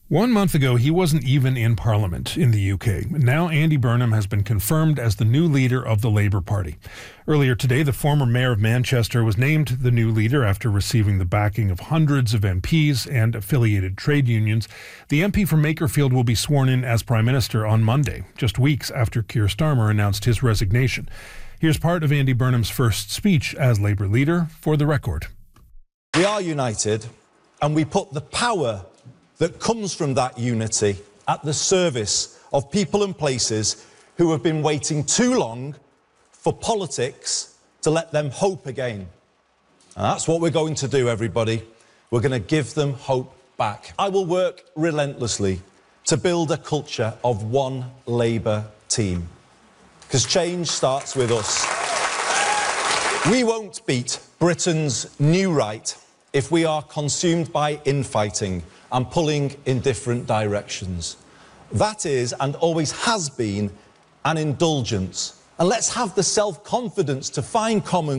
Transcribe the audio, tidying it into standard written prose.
1 month ago, he wasn't even in Parliament in the UK. Now Andy Burnham has been confirmed as the new leader of the Labour Party. Earlier today, the former mayor of Manchester was named the new leader after receiving the backing of hundreds of MPs and affiliated trade unions. The MP from Makerfield will be sworn in as Prime Minister on Monday, just weeks after Keir Starmer announced his resignation. Here's part of Andy Burnham's first speech as Labour leader for the record. We are united, and we put the power that comes from that unity at the service of people and places who have been waiting too long for politics to let them hope again. And that's what we're going to do, everybody. We're going to give them hope back. I will work relentlessly to build a culture of one Labour team, because change starts with us. We won't beat Britain's new right if we are consumed by infighting and pulling in different directions. That is, and always has been, an indulgence. And let's have the self-confidence to find common